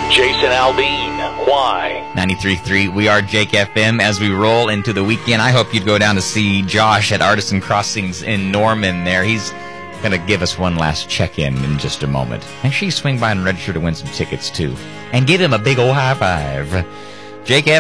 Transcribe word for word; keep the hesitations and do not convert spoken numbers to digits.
Jason Aldean, why? ninety-three point three, we are Jake F M. As we roll into the weekend, I hope you'd go down to see Josh at Artisan Crossings in Norman there. He's going to give us one last check-in in just a moment. Actually, swing by and register to win some tickets, too. And give him a big old high five. Jake F